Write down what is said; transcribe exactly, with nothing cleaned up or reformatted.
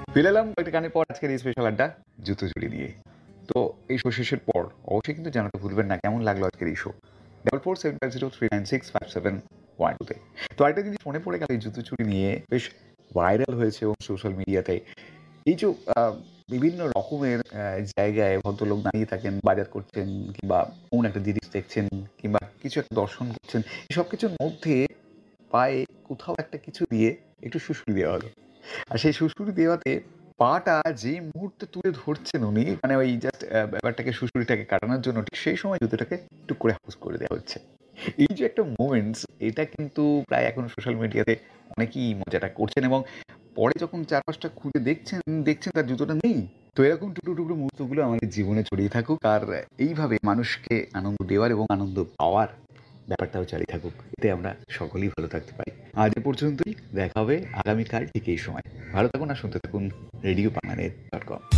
ফিরে এলাম কয়েকটা গানের পর আজকের এই স্পেশাল আড্ডা জুতো চুরি নিয়ে। তো এই শো শেষের পর অবশ্যই কিন্তু জানাতে ভুলবেন না কেমন লাগলো আজকের এই show. Double four seven five zero three nine six five seven one টুতে। তো আরেকটা জিনিস মনে পড়ে গেল, এই জুতো চুরি নিয়ে বেশ ভাইরাল হয়েছে এবং সোশ্যাল মিডিয়াতে এই যে আহ, বিভিন্ন রকমের আহ, জায়গায় ভদ্রলোক দাঁড়িয়ে থাকেন, বাজার করছেন, কিংবা কোন একটা জিনিস দেখছেন, কিংবা কিছু একটা দর্শন করছেন, এই সব কিছুর মধ্যে পায়ে কোথাও একটা কিছু দিয়ে একটু সুড়সুড়ি দেওয়া হলো। আর সেই সুড়সুড়ি দেওয়াতে পাটা যে মুহূর্তে তুলে ধরছেন উনি, মানে ওই জাস্ট ব্যাপারটাকে, সুড়সুড়িটাকে কাটানোর জন্য ঠিক সেই সময় জুতোটাকে টুক করে হাউস করে দেওয়া হচ্ছে। এই যে একটা মোমেন্টস, এটা কিন্তু প্রায় এখন সোশ্যাল মিডিয়াতে অনেকেই মজাটা করছেন, এবং পরে যখন চার পাঁচটা খুলে দেখছেন দেখছেন তার জুতোটা নেই। তো এরকম টুকরো টুকরো মুহূর্তগুলো আমাদের জীবনে ছড়িয়ে থাকুক, আর এইভাবে মানুষকে আনন্দ দেওয়ার এবং আনন্দ পাওয়ার ব্যাপারটাও চালিয়ে থাকুক, এতে আমরা সকলেই ভালো থাকতে পারি। আজ এ পর্যন্তই, দেখা হবে আগামীকাল ঠিক এই সময়। ভালো থাকুন আর শুনতে থাকুন রেডিও বাংলা ডট কম।